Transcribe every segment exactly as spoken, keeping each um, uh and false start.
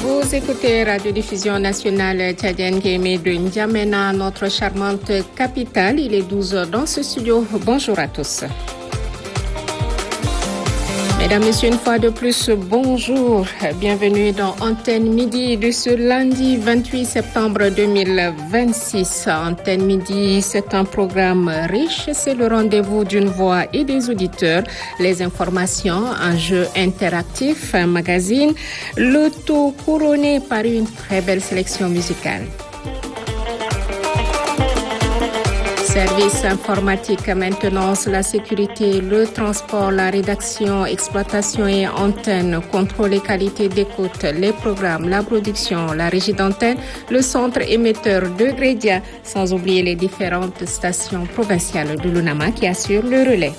Vous écoutez Radio-Diffusion nationale tchadienne qui émet de N'Djamena, notre charmante capitale. Il est douze heures dans ce studio. Bonjour à tous. Mesdames, Messieurs, une fois de plus, bonjour. Bienvenue dans Antenne Midi de ce lundi vingt-huit septembre deux mille vingt-six. Antenne Midi, c'est un programme riche. C'est le rendez-vous d'une voix et des auditeurs. Les informations, un jeu interactif, un magazine. Le tout couronné par une très belle sélection musicale. Services informatiques, maintenance, la sécurité, le transport, la rédaction, exploitation et antenne, contrôle et qualité d'écoute, les programmes, la production, la régie d'antenne, le centre émetteur de Grédia, sans oublier les différentes stations provinciales de l'UNAMA qui assurent le relais.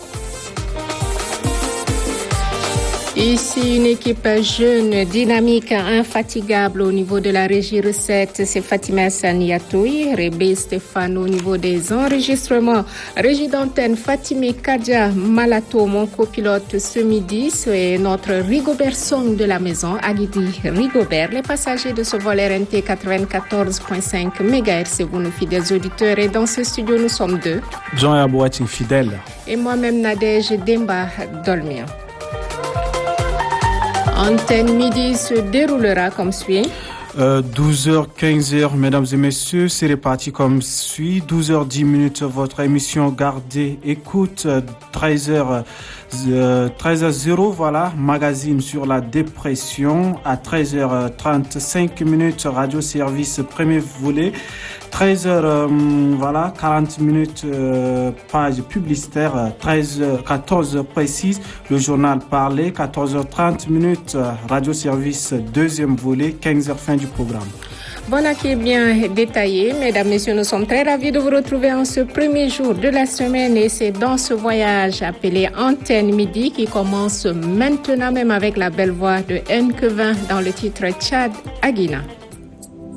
Ici, une équipe jeune, dynamique, infatigable au niveau de la régie recette. C'est Fatima Saniatoui, Rébé Stéphane au niveau des enregistrements. Régie d'antenne, Fatime Kadja Malato, mon copilote ce midi. C'est notre Rigobert Song de la maison, Agidi Rigobert. Les passagers de ce vol R N T quatre-vingt-quatorze virgule cinq mégahertz, vous nos fidèles auditeurs. Et dans ce studio, nous sommes deux. Jean Abouati, fidèle. Et moi-même, Nadège Demba Dolmien. Antenne Midi se déroulera comme suit. Euh, douze heures quinze, mesdames et messieurs, c'est reparti comme suit. douze heures dix minutes, votre émission Gardez Écoute. treize heures zéro, voilà, magazine sur la dépression. À treize heures trente-cinq minutes, radio service premier volet. treize heures, euh, voilà, quarante minutes, euh, page publicitaire. treize heures, quatorze heures précise, le journal parlé. quatorze heures trente minutes, radio service deuxième volet. quinze heures, fin du programme. Voilà qui est bien détaillé. Mesdames, Messieurs, nous sommes très ravis de vous retrouver en ce premier jour de la semaine et c'est dans ce voyage appelé Antenne Midi qui commence maintenant même avec la belle voix de N Kevin dans le titre Tchad Aguina.